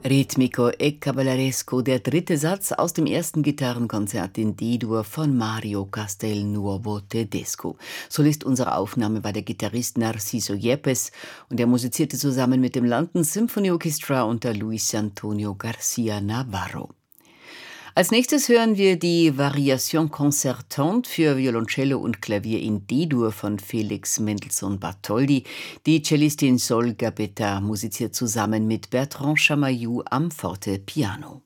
Ritmico e Cavalleresco, der dritte Satz aus dem ersten Gitarrenkonzert in D-Dur von Mario Castelnuovo Tedesco. Solist unserer Aufnahme war der Gitarrist Narciso Yepes und er musizierte zusammen mit dem London Symphony Orchestra unter Luis Antonio Garcia Navarro. Als nächstes hören wir die Variation concertante für Violoncello und Klavier in D-Dur von Felix Mendelssohn Bartholdy. Die Cellistin Sol Gabetta musiziert zusammen mit Bertrand Chamayou am Fortepiano.